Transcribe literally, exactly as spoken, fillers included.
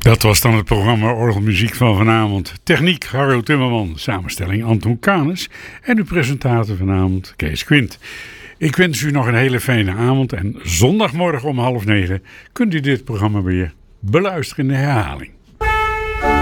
Dat was dan het programma Orgelmuziek van vanavond. Techniek Harro Timmerman, samenstelling Anton Kanes en uw presentator vanavond Kees Quint. Ik wens u nog een hele fijne avond en zondagmorgen om half negen kunt u dit programma weer beluisteren in de herhaling.